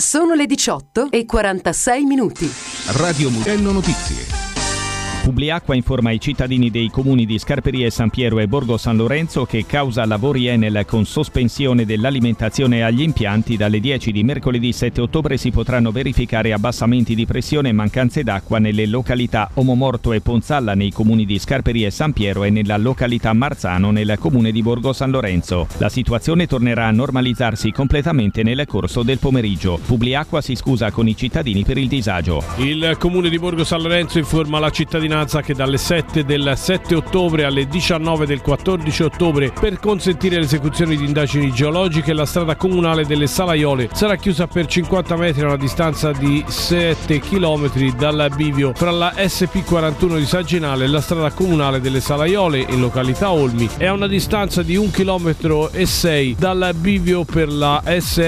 Sono le 18:46. Radio Mugello Notizie. Publiacqua informa i cittadini dei comuni di Scarperie San Piero e Borgo San Lorenzo che causa lavori Enel con sospensione dell'alimentazione agli impianti dalle 10 di mercoledì 7 ottobre si potranno verificare abbassamenti di pressione e mancanze d'acqua nelle località Omomorto e Ponzalla nei comuni di Scarperie San Piero e nella località Marzano nel comune di Borgo San Lorenzo. La situazione tornerà a normalizzarsi completamente nel corso del pomeriggio. Publiacqua si scusa con i cittadini per il disagio. Il comune di Borgo San Lorenzo informa la cittadinanza che dalle 7 del 7 ottobre alle 19 del 14 ottobre per consentire l'esecuzione di indagini geologiche la strada comunale delle Salaiole sarà chiusa per 50 metri a una distanza di 7 km dal bivio fra la SP41 di Saginale e la strada comunale delle Salaiole in località Olmi e a una distanza di 1,6 km dal bivio per la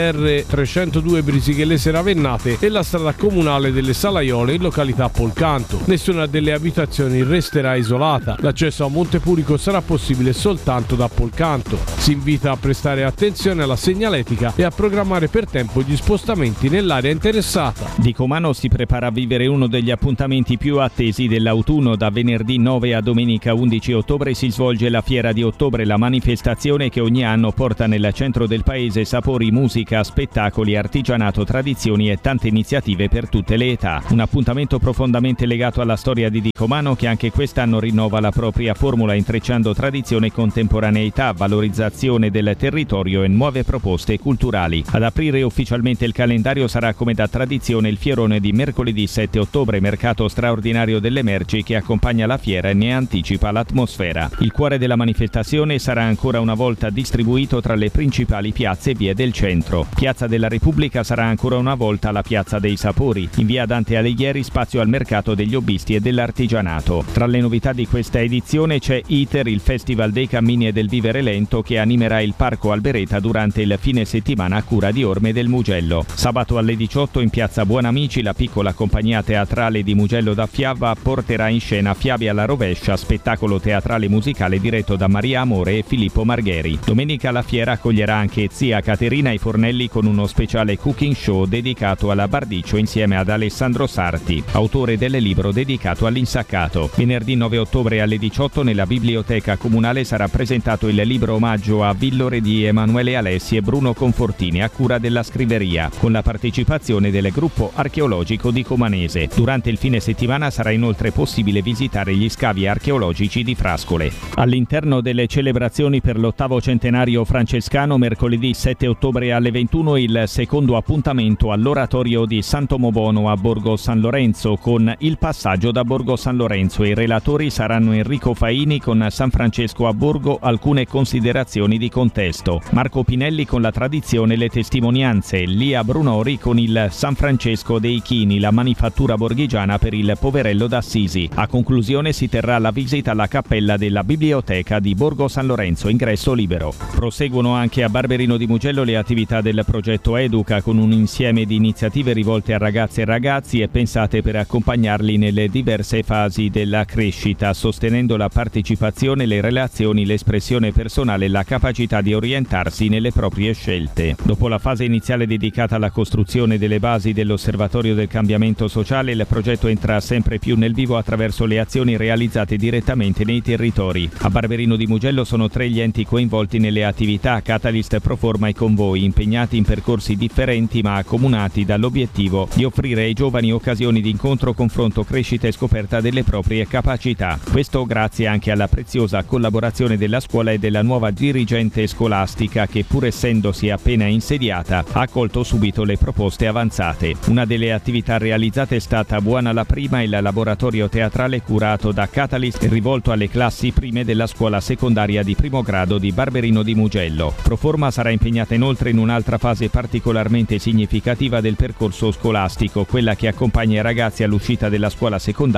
SR302 Brisighellese Ravennate e la strada comunale delle Salaiole in località Polcanto. Nessuna delle abitazioni resterà isolata. L'accesso a Montepurico sarà possibile soltanto da Polcanto. Si invita a prestare attenzione alla segnaletica e a programmare per tempo gli spostamenti nell'area interessata. Dicomano si prepara a vivere uno degli appuntamenti più attesi dell'autunno. Da venerdì 9 a domenica 11 ottobre si svolge la Fiera di Ottobre, la manifestazione che ogni anno porta nel centro del paese sapori, musica, spettacoli, artigianato, tradizioni e tante iniziative per tutte le età. Un appuntamento profondamente legato alla storia di Dicomano che anche quest'anno rinnova la propria formula intrecciando tradizione e contemporaneità, valorizzazione del territorio e nuove proposte culturali. Ad aprire ufficialmente il calendario sarà come da tradizione il fierone di mercoledì 7 ottobre, mercato straordinario delle merci che accompagna la fiera e ne anticipa l'atmosfera. Il cuore della manifestazione sarà ancora una volta distribuito tra le principali piazze e vie del centro. Piazza della Repubblica sarà ancora una volta la Piazza dei Sapori. In via Dante Alighieri spazio al mercato degli hobbisti e dell'artigianato. Tra le novità di questa edizione c'è ITER, il Festival dei Cammini e del Vivere Lento che animerà il Parco Albereta durante il fine settimana a cura di Orme del Mugello. Sabato alle 18 in piazza Buonamici la piccola compagnia teatrale di Mugello da Fiava porterà in scena Fiabe alla rovescia, spettacolo teatrale musicale diretto da Maria Amore e Filippo Margheri. Domenica la fiera accoglierà anche zia Caterina ai Fornelli con uno speciale cooking show dedicato alla Bardiccio insieme ad Alessandro Sarti, autore del libro dedicato all'insaccato. Venerdì 9 ottobre alle 18 nella biblioteca comunale sarà presentato il libro omaggio a Villore di Emanuele Alessi e Bruno Confortini a cura della scriveria, con la partecipazione del gruppo archeologico di Comanese. Durante il fine settimana sarà inoltre possibile visitare gli scavi archeologici di Frascole. All'interno delle celebrazioni per l'8° centenario francescano, mercoledì 7 ottobre alle 21 il secondo appuntamento all'oratorio di Sant'Omobono a Borgo San Lorenzo con il passaggio da Borgo San Lorenzo. I relatori saranno Enrico Faini con San Francesco a Borgo, alcune considerazioni di contesto, Marco Pinelli con la tradizione e le testimonianze, Lia Brunori con il San Francesco dei Chini, la manifattura borghigiana per il Poverello d'Assisi. A conclusione si terrà la visita alla cappella della biblioteca di Borgo San Lorenzo, ingresso libero. Proseguono anche a Barberino di Mugello le attività del progetto Educa con un insieme di iniziative rivolte a ragazze e ragazzi e pensate per accompagnarli nelle diverse fasi della crescita, sostenendo la partecipazione, le relazioni, l'espressione personale e la capacità di orientarsi nelle proprie scelte. Dopo la fase iniziale dedicata alla costruzione delle basi dell'Osservatorio del Cambiamento Sociale, il progetto entra sempre più nel vivo attraverso le azioni realizzate direttamente nei territori. A Barberino di Mugello sono 3 gli enti coinvolti nelle attività: Catalyst, Proforma e Convoi, impegnati in percorsi differenti ma accomunati dall'obiettivo di offrire ai giovani occasioni di incontro, confronto, crescita e scoperta delle proprie capacità. Questo grazie anche alla preziosa collaborazione della scuola e della nuova dirigente scolastica che, pur essendosi appena insediata, ha accolto subito le proposte avanzate. Una delle attività realizzate è stata Buona la Prima, il laboratorio teatrale curato da Catalyst e rivolto alle classi prime della scuola secondaria di primo grado di Barberino di Mugello. Proforma sarà impegnata inoltre in un'altra fase particolarmente significativa del percorso scolastico, quella che accompagna i ragazzi all'uscita della scuola secondaria di primo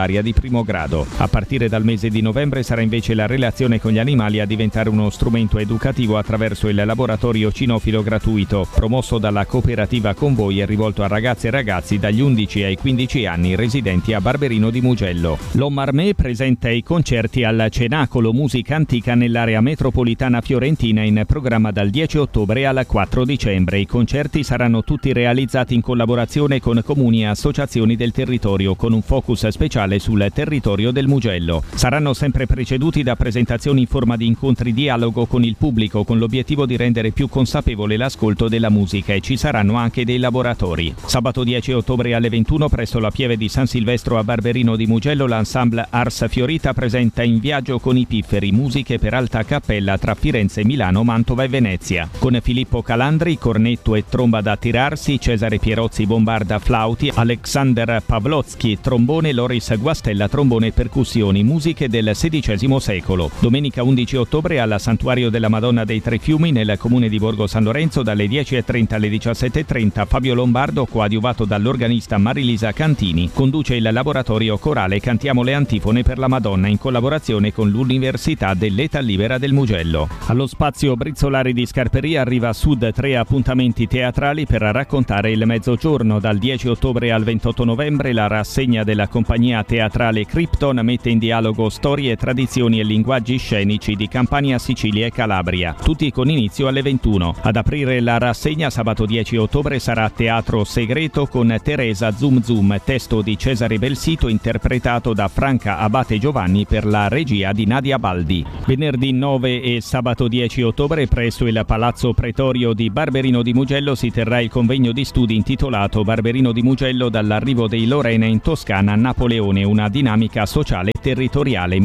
primo grado. A partire dal mese di novembre sarà invece la relazione con gli animali a diventare uno strumento educativo attraverso il laboratorio cinofilo gratuito, promosso dalla cooperativa Convoi e rivolto a ragazze e ragazzi dagli 11 ai 15 anni residenti a Barberino di Mugello. L'Ommarmé presenta i concerti al Cenacolo Musica Antica nell'area metropolitana fiorentina in programma dal 10 ottobre al 4 dicembre. I concerti saranno tutti realizzati in collaborazione con comuni e associazioni del territorio, con un focus speciale sul territorio del Mugello. Saranno sempre preceduti da presentazioni in forma di incontri dialogo con il pubblico, con l'obiettivo di rendere più consapevole l'ascolto della musica, e ci saranno anche dei laboratori. Sabato 10 ottobre alle 21 presso la Pieve di San Silvestro a Barberino di Mugello l'ensemble Ars Fiorita presenta In viaggio con i pifferi, musiche per alta cappella tra Firenze, Milano, Mantova e Venezia. Con Filippo Calandri, cornetto e tromba da tirarsi, Cesare Pierozzi bombarda flauti, Alexander Pavlotsky trombone, Loris Guastella trombone e percussioni, musiche del XVI secolo. Domenica 11 ottobre alla Santuario della Madonna dei Tre Fiumi nel comune di Borgo San Lorenzo dalle 10:30 alle 17:30 Fabio Lombardo, coadiuvato dall'organista Marilisa Cantini, conduce il laboratorio corale Cantiamo le antifone per la Madonna in collaborazione con l'Università dell'Età Libera del Mugello. Allo spazio Brizzolari di Scarperia arriva a Sud 3 appuntamenti teatrali per raccontare il mezzogiorno. Dal 10 ottobre al 28 novembre la rassegna della compagnia teatrale Krypton mette in dialogo storie, tradizioni e linguaggi scenici di Campania, Sicilia e Calabria, tutti con inizio alle 21. Ad aprire la rassegna sabato 10 ottobre sarà Teatro Segreto con Teresa Zoom Zoom, testo di Cesare Belsito interpretato da Franca Abate Giovanni per la regia di Nadia Baldi. Venerdì 9 e sabato 10 ottobre presso il Palazzo Pretorio di Barberino di Mugello si terrà il convegno di studi intitolato Barberino di Mugello dall'arrivo dei Lorena in Toscana a Napoleone, una dinamica sociale e territoriale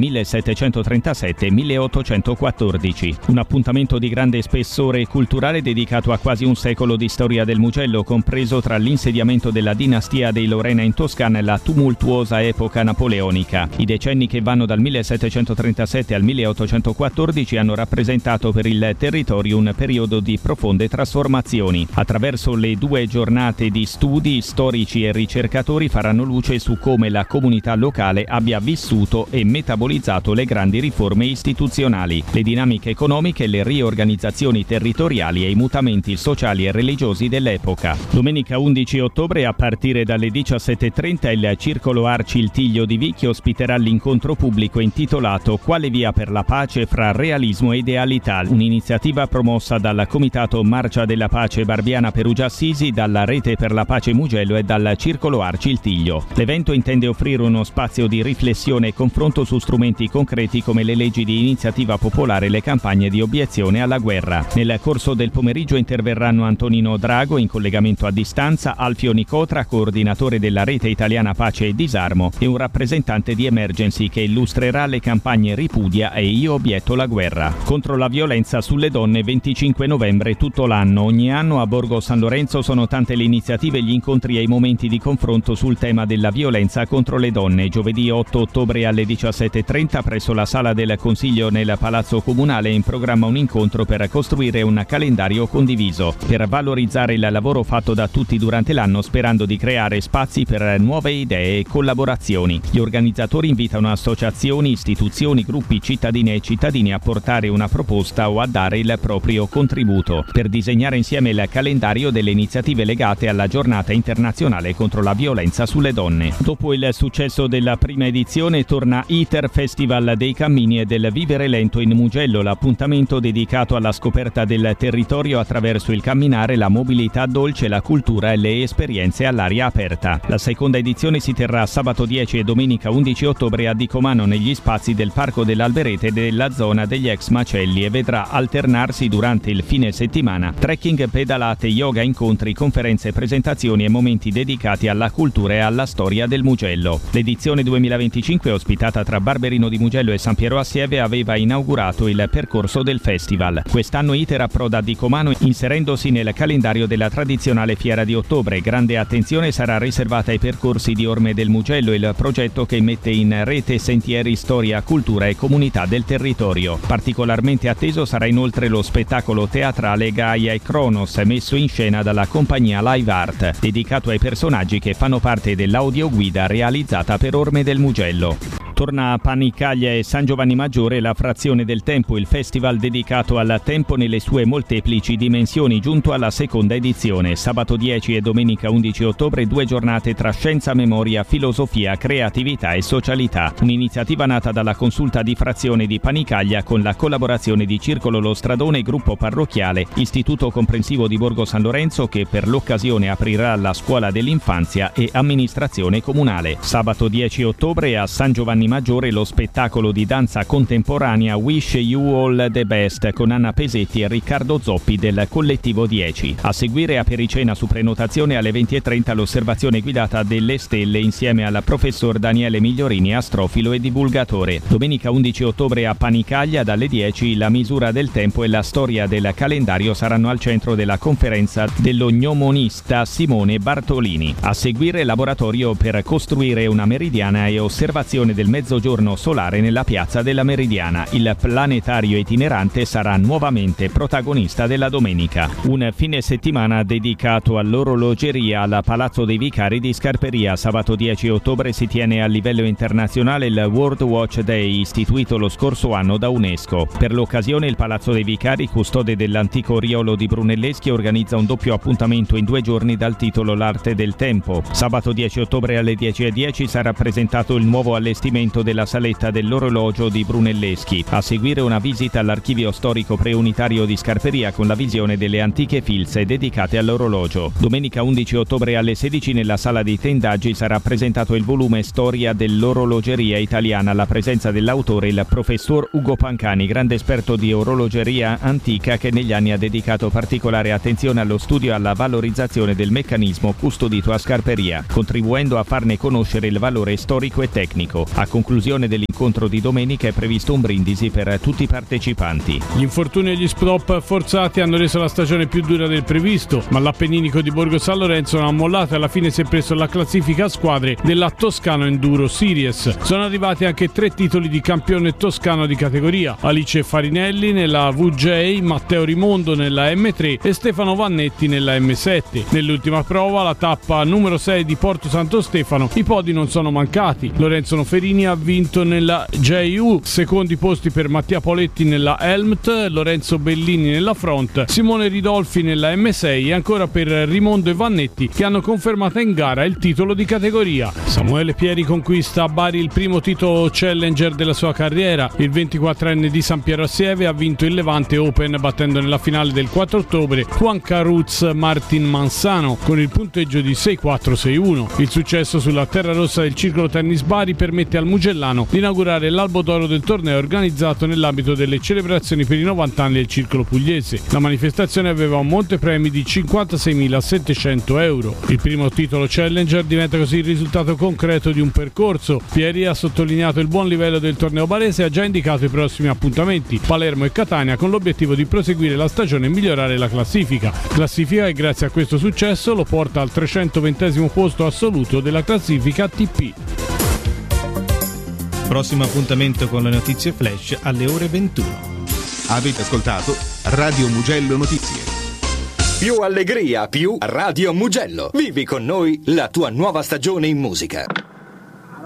1737-1814. Un appuntamento di grande spessore culturale dedicato a quasi un secolo di storia del Mugello, compreso tra l'insediamento della dinastia dei Lorena in Toscana e la tumultuosa epoca napoleonica. I decenni che vanno dal 1737 al 1814 hanno rappresentato per il territorio un periodo di profonde trasformazioni. Attraverso le 2 giornate di studi, storici e ricercatori faranno luce su come la comunità locale abbia vissuto e metabolizzato le grandi riforme istituzionali, le dinamiche economiche, le riorganizzazioni territoriali e i mutamenti sociali e religiosi dell'epoca. Domenica 11 ottobre a partire dalle 17:30 il Circolo Arci Il Tiglio di Vicchi ospiterà l'incontro pubblico intitolato Quale via per la pace fra realismo e idealità, un'iniziativa promossa dal Comitato Marcia della Pace Barbiana Perugia Assisi, dalla Rete per la Pace Mugello e dal Circolo Arci Il Tiglio. L'evento intende offrire uno spazio di riflessione e confronto su strumenti concreti come le leggi di iniziativa popolare e le campagne di obiezione alla guerra. Nel corso del pomeriggio interverranno Antonino Drago in collegamento a distanza, Alfio Nicotra, coordinatore della Rete Italiana Pace e Disarmo, e un rappresentante di Emergency che illustrerà le campagne Ripudia e Io obietto la guerra. Contro la violenza sulle donne 25 novembre tutto l'anno. Ogni anno a Borgo San Lorenzo sono tante le iniziative, gli incontri e i momenti di confronto sul tema della violenza contro le donne. Giovedì 8 ottobre alle 17:30 presso la Sala del Consiglio nel Palazzo Comunale è in programma un incontro per costruire un calendario condiviso, per valorizzare il lavoro fatto da tutti durante l'anno, sperando di creare spazi per nuove idee e collaborazioni. Gli organizzatori invitano associazioni, istituzioni, gruppi, cittadine e cittadini a portare una proposta o a dare il proprio contributo per disegnare insieme il calendario delle iniziative legate alla giornata internazionale contro la violenza sulle donne. Dopo il successo della prima edizione torna ITER Festival dei Cammini e del Vivere Lento in Mugello, l'appuntamento dedicato alla scoperta del territorio attraverso il camminare, la mobilità dolce, la cultura e le esperienze all'aria aperta. La seconda edizione si terrà sabato 10 e domenica 11 ottobre a Dicomano negli spazi del Parco dell'Alberete della zona degli ex macelli e vedrà alternarsi durante il fine settimana trekking, pedalate, yoga, incontri, conferenze, presentazioni e momenti dedicati alla cultura e alla storia del Mugello. L'edizione 2025, ospitata tra Barberino di Mugello e San Piero Assieve, aveva inaugurato il percorso del festival. Quest'anno ITER approda a Dicomano inserendosi nel calendario della tradizionale fiera di ottobre. Grande attenzione sarà riservata ai percorsi di Orme del Mugello, il progetto che mette in rete sentieri, storia, cultura e comunità del territorio. Particolarmente atteso sarà inoltre lo spettacolo teatrale Gaia e Kronos, messo in scena dalla compagnia Live Art, dedicato ai personaggi che fanno parte dell'audioguida realizzata per dall'Orme del Mugello. Torna a Panicaglia e San Giovanni Maggiore la Frazione del Tempo, il festival dedicato al tempo nelle sue molteplici dimensioni, giunto alla seconda edizione. Sabato 10 e domenica 11 ottobre 2 giornate tra scienza, memoria, filosofia, creatività e socialità. Un'iniziativa nata dalla Consulta di Frazione di Panicaglia con la collaborazione di Circolo Lo Stradone, Gruppo Parrocchiale, Istituto Comprensivo di Borgo San Lorenzo, che per l'occasione aprirà la scuola dell'infanzia, e amministrazione comunale. Sabato 10 ottobre a San Giovanni Maggiore lo spettacolo di danza contemporanea Wish You All the Best con Anna Pesetti e Riccardo Zoppi del Collettivo 10. A seguire a Pericena su prenotazione alle 20:30 l'osservazione guidata delle stelle insieme al professor Daniele Migliorini, astrofilo e divulgatore. Domenica 11 ottobre a Panicaglia dalle 10 la misura del tempo e la storia del calendario saranno al centro della conferenza dello gnomonista Simone Bartolini. A seguire laboratorio per costruire una meridiana e osservazione del mezzogiorno solare nella piazza della Meridiana. Il planetario itinerante sarà nuovamente protagonista della domenica. Un fine settimana dedicato all'orologeria al Palazzo dei Vicari di Scarperia. Sabato 10 ottobre si tiene a livello internazionale il World Watch Day, istituito lo scorso anno da UNESCO. Per l'occasione il Palazzo dei Vicari, custode dell'antico Riolo di Brunelleschi, organizza un doppio appuntamento in 2 giorni dal titolo L'arte del tempo. Sabato 10 ottobre alle 10:10 sarà presentato il nuovo allestimento della saletta dell'orologio di Brunelleschi. A seguire una visita all'archivio storico preunitario di Scarperia con la visione delle antiche filze dedicate all'orologio. Domenica 11 ottobre alle 16 nella sala dei tendaggi sarà presentato il volume Storia dell'orologeria italiana, alla presenza dell'autore, il professor Ugo Pancani, grande esperto di orologeria antica che negli anni ha dedicato particolare attenzione allo studio e alla valorizzazione del meccanismo custodito a Scarperia, contribuendo a farne conoscere il valore storico e tecnico. A conclusione dell'incontro di domenica è previsto un brindisi per tutti i partecipanti. Gli infortuni e gli stop forzati hanno reso la stagione più dura del previsto, ma l'Appenninico di Borgo San Lorenzo non ha mollato e alla fine si è preso la classifica a squadre della Toscano Enduro Series. Sono arrivati anche 3 titoli di campione toscano di categoria: Alice Farinelli nella VJ, Matteo Rimondo nella M3 e Stefano Vannetti nella M7. Nell'ultima prova, la tappa numero 6 di Porto Santo Stefano, i podi non sono mancati. Lorenzo Noferini ha vinto nella JU, secondi posti per Mattia Poletti nella Helmt, Lorenzo Bellini nella Front, Simone Ridolfi nella M6 e ancora per Rimondo e Vannetti, che hanno confermato in gara il titolo di categoria. Samuele Pieri conquista a Bari il primo titolo Challenger della sua carriera. Il 24enne di San Piero Assieve ha vinto il Levante Open battendo nella finale del 4 ottobre Juan Caruz Martin Mansano con il punteggio di 6-4-6-1. Il successo sulla terra rossa del Circolo Tennis Bari permette al Mugellano di inaugurare l'albo d'oro del torneo organizzato nell'ambito delle celebrazioni per i 90 anni del Circolo Pugliese. La manifestazione aveva un montepremi di 56.700 euro. Il primo titolo Challenger diventa così il risultato concreto di un percorso. Pieri ha sottolineato il buon livello del torneo barese e ha già indicato i prossimi appuntamenti: Palermo e Catania, con l'obiettivo di proseguire la stagione e migliorare la classifica che grazie a questo successo lo porta al 320° posto assoluto della classifica ATP. Prossimo appuntamento con le notizie flash alle ore 21. Avete ascoltato Radio Mugello Notizie. Più allegria, più Radio Mugello. Vivi con noi la tua nuova stagione in musica.